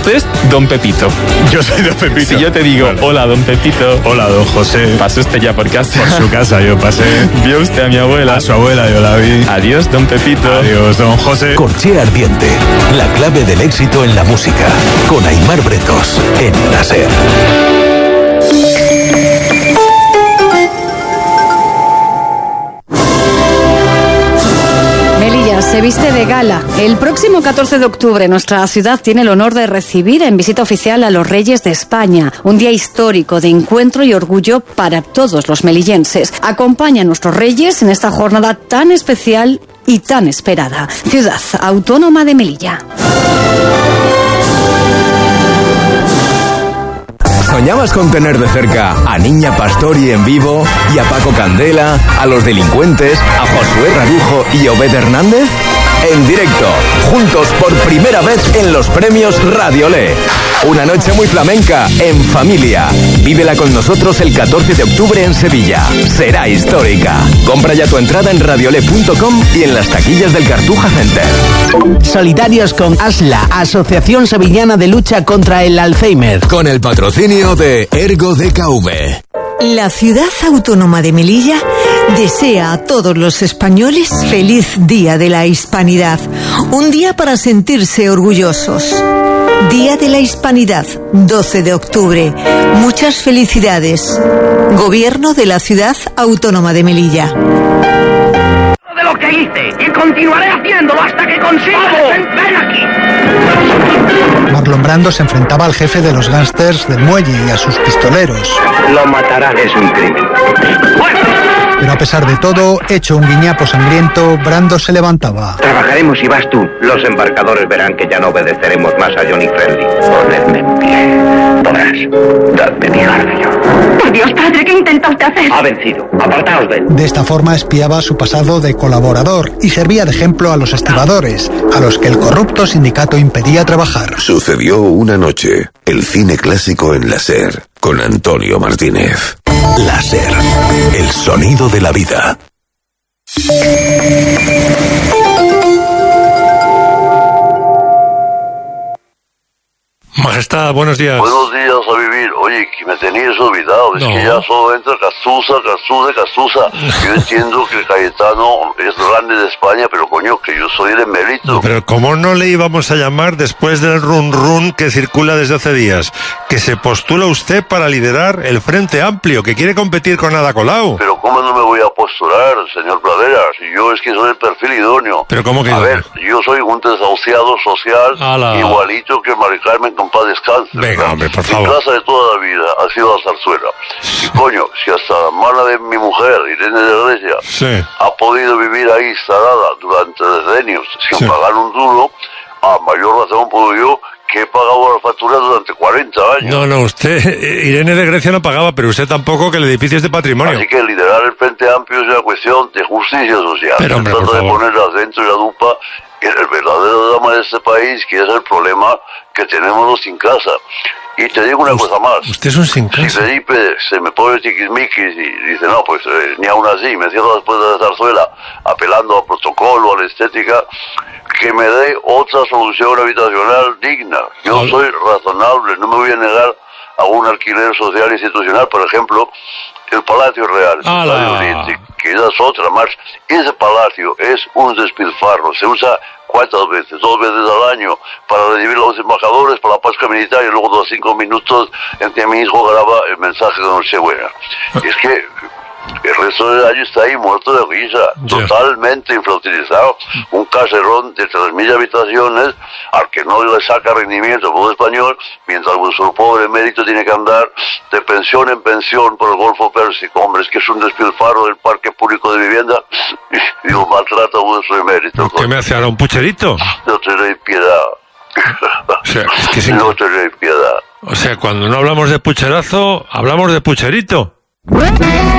Usted es don Pepito. Yo soy don Pepito. Si yo te digo, vale. Hola, don Pepito. Hola, don José. Pasó usted ya por casa. Por su casa yo pasé. ¿Vio usted a mi abuela? A su abuela yo la vi. Adiós, don Pepito. Adiós, don José. Corchea Ardiente, la clave del éxito en la música. Con Aimar Bretos, en La SER. Se viste de gala. El próximo 14 de octubre nuestra ciudad tiene el honor de recibir en visita oficial a los Reyes de España. Un día histórico de encuentro y orgullo para todos los melillenses. Acompaña a nuestros Reyes en esta jornada tan especial y tan esperada. Ciudad Autónoma de Melilla. ¿Soñabas con tener de cerca a Niña Pastori en vivo y a Paco Candela, a los delincuentes, a Josué Rarujo y Obed Hernández? En directo, juntos por primera vez en los premios Radiolé. Una noche muy flamenca, en familia. Vívela con nosotros el 14 de octubre en Sevilla. Será histórica. Compra ya tu entrada en radiolé.com y en las taquillas del Cartuja Center. Solidarios con ASLA, Asociación Sevillana de Lucha contra el Alzheimer. Con el patrocinio de Ergo DKV. La Ciudad Autónoma de Melilla desea a todos los españoles feliz Día de la Hispanidad. Un día para sentirse orgullosos. Día de la Hispanidad, 12 de octubre. Muchas felicidades. Gobierno de la Ciudad Autónoma de Melilla. De lo que hice y continuaré haciéndolo hasta que consiga. ¡Ven aquí! Marlon Brando se enfrentaba al jefe de los gángsters del muelle y a sus pistoleros. Lo matarán, es un crimen. Pero a pesar de todo, hecho un guiñapo sangriento, Brando se levantaba. Trabajaremos y vas tú. Los embarcadores verán que ya no obedeceremos más a Johnny Friendly. Ponedme en pie. Podrás. Dadme mi garfio. Por Dios, padre, ¿qué intenta usted hacer? Ha vencido. Apartaos de él. De esta forma espiaba su pasado de colaborador y servía de ejemplo a los estibadores, a los que el corrupto sindicato impedía trabajar. Sucedió una noche. El cine clásico en La SER, con Antonio Martínez. La SER, el sonido de la vida. Majestad, buenos días. Buenos días a vivir. Oye, que me tenías olvidado. Es que ya solo entra Castuza. Yo entiendo que Cayetano es grande de España, pero coño, que yo soy de emérito. No, pero ¿cómo no le íbamos a llamar después del run que circula desde hace días? Que se postula usted para liderar el Frente Amplio, que quiere competir con Ada Colau. Pero ¿cómo no me voy a postular, señor Pradera? Si yo es que soy el perfil idóneo. ¿Pero cómo que A ver, yo soy un desahuciado social, igualito que Mari Carmen, con paz descanse. Venga, hombre, por favor. Mi casa de toda la vida ha sido la zarzuela. Y coño, si hasta la mano de mi mujer, Irene de Grecia, ha podido vivir ahí instalada durante decenios sin pagar un duro, a mayor razón puedo yo, que he pagado las facturas durante 40 años. No, usted, Irene de Grecia no pagaba, pero usted tampoco, que el edificio es de patrimonio. Así que liderar el Frente Amplio es una cuestión de justicia social. Pero, hombre, se trata de poner el acento y la lupa en el verdadero drama de este país, que es el problema que tenemos los sin casa. Y te digo una cosa más. Usted es un sin casa. Si Felipe se me pone tiquismiquis y dice, no, pues ni aún así, me cierro después de la zarzuela, apelando al protocolo, a la estética, que me dé otra solución habitacional digna. Yo soy razonable, no me voy a negar a un alquiler social institucional, por ejemplo, el Palacio Real, que ya es otra más. Ese palacio es un despilfarro, se usa ¿cuántas veces? 2 veces al año para recibir a los embajadores para la Pascua Militar y luego 2 a 5 minutos en que mi hijo graba el mensaje de Nochebuena. Es que el resto del año está ahí muerto de risa, totalmente infrautilizado. Un caserón de 3.000 habitaciones al que no le saca rendimiento al pueblo español, mientras vuestro pobre emérito tiene que andar de pensión en pensión por el Golfo Pérsico. Hombre, es que es un despilfarro del parque público de vivienda y lo maltrata vuestro emérito. ¿Qué me hace ahora, un pucherito? No tenéis piedad. O sea, es que no tenéis piedad. O sea, cuando no hablamos de pucherazo, hablamos de pucherito.